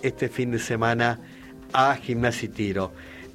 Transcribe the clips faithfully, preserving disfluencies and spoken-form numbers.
este fin de semana a Gimnasia y Tiro.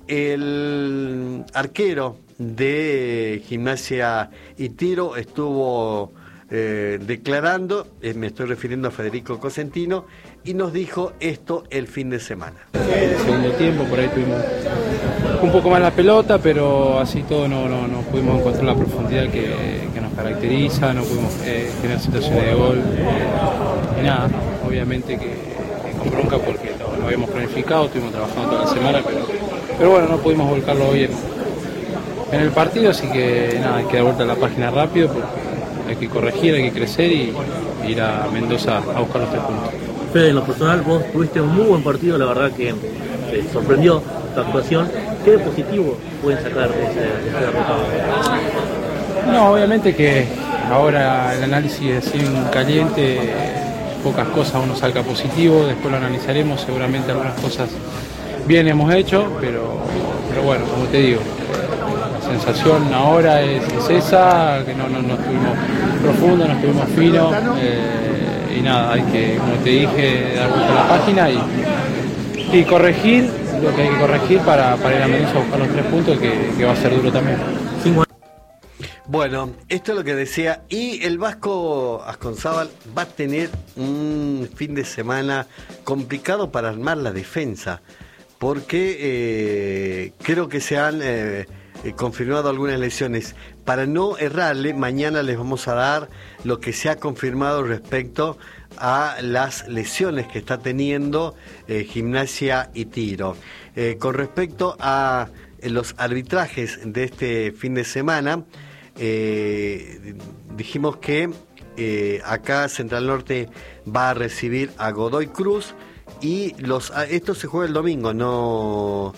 El arquero de Gimnasia y Tiro estuvo eh, declarando, eh, me estoy refiriendo a Federico Cosentino, y nos dijo esto el fin de semana. El segundo tiempo, por ahí tuvimos un poco más la pelota, pero así todo no, no, no pudimos encontrar la profundidad que, que nos caracteriza, no pudimos eh, tener situaciones de gol, eh, y nada, obviamente que, que con bronca porque no, no habíamos planificado, estuvimos trabajando toda la semana, pero, pero bueno, no pudimos volcarlo hoy en, en el partido, así que nada, hay que dar vuelta a la página rápido porque hay que corregir, hay que crecer y, y ir a Mendoza a buscar los tres puntos. Fede, en lo personal vos tuviste un muy buen partido, la verdad que te sorprendió tu actuación. ¿Qué de positivo pueden sacar de ese, de ese derrotado? No, obviamente que ahora el análisis es en caliente, pocas cosas uno salga positivo, después lo analizaremos, seguramente algunas cosas bien hemos hecho, pero, pero bueno, como te digo, la sensación ahora es, es esa, que no, no, no estuvimos profundos, no estuvimos finos, eh, y nada, hay que, como te dije, dar vuelta a la página y, y corregir lo que hay que corregir para, para ir a Mendoza a buscar los tres puntos, que, que va a ser duro también. Bueno, esto es lo que decía, y el Vasco Asconzábal va a tener un fin de semana complicado para armar la defensa, porque eh, creo que se han eh, confirmado algunas lesiones. Para no errarle, mañana les vamos a dar lo que se ha confirmado respecto a las lesiones que está teniendo eh, Gimnasia y Tiro. Eh, con respecto a eh, los arbitrajes de este fin de semana, eh, dijimos que eh, acá Central Norte va a recibir a Godoy Cruz y los a, esto se juega el domingo, no...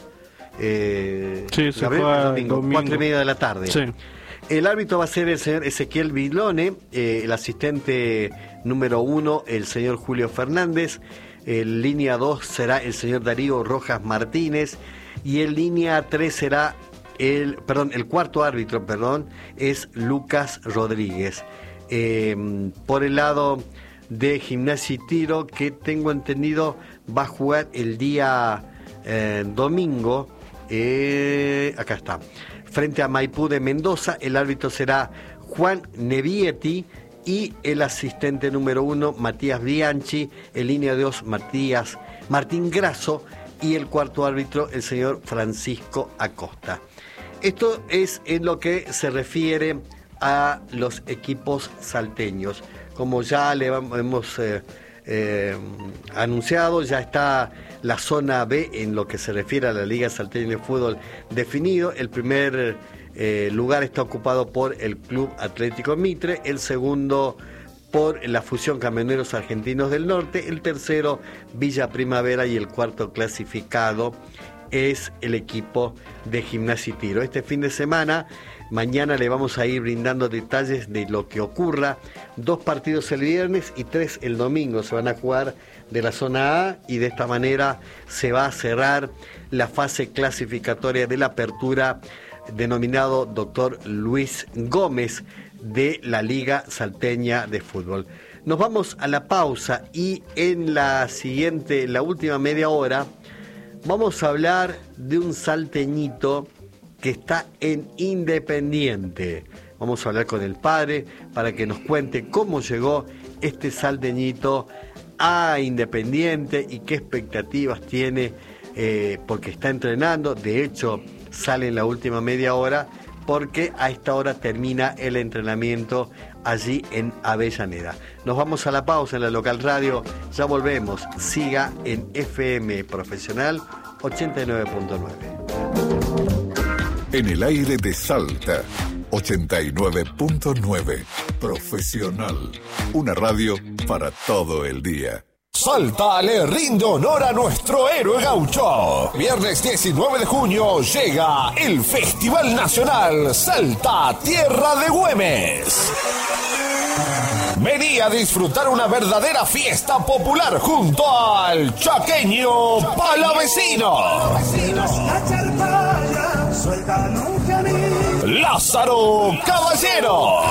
Eh, sí, se juega el domingo, domingo, cuatro y media de la tarde. Sí. El árbitro va a ser el señor Ezequiel Vilone, eh, el asistente número uno, el señor Julio Fernández, en línea dos será el señor Darío Rojas Martínez, y en línea tres será el, perdón, el cuarto árbitro, perdón, es Lucas Rodríguez. Eh, por el lado de Gimnasia y Tiro, que tengo entendido va a jugar el día eh, domingo, eh, acá está, frente a Maipú de Mendoza. El árbitro será Juan Nevietti y el asistente número uno, Matías Bianchi, en línea dos, Matías Martín Grasso, y el cuarto árbitro, el señor Francisco Acosta. Esto es en lo que se refiere a los equipos salteños. Como ya le hemos eh, eh, anunciado, ya está la zona B en lo que se refiere a la Liga Salteña de Fútbol definido. El primer eh, lugar está ocupado por el Club Atlético Mitre, el segundo por la Fusión Camioneros Argentinos del Norte, el tercero Villa Primavera y el cuarto clasificado es el equipo de Gimnasia y Tiro. Este fin de semana, mañana le vamos a ir brindando detalles de lo que ocurra. Dos partidos el viernes y tres el domingo se van a jugar de la zona A, y de esta manera se va a cerrar la fase clasificatoria de la apertura denominado Doctor Luis Gómez de la Liga Salteña de Fútbol. Nos vamos a la pausa y en la siguiente, la última media hora, vamos a hablar de un salteñito que está en Independiente. Vamos a hablar con el padre para que nos cuente cómo llegó este salteñito a Independiente y qué expectativas tiene, eh, porque está entrenando. De hecho, sale en la última media hora porque a esta hora termina el entrenamiento allí en Avellaneda. Nos vamos a la pausa en la local radio, ya volvemos. Siga en F M Profesional ochenta y nueve punto nueve. En el aire de Salta, ochenta y nueve punto nueve. Profesional. Una radio para todo el día. Salta le rinde honor a nuestro héroe gaucho. Viernes diecinueve de junio llega el Festival Nacional Salta Tierra de Güemes. Vení a disfrutar una verdadera fiesta popular junto al chaqueño Palavecino, Lázaro Caballero,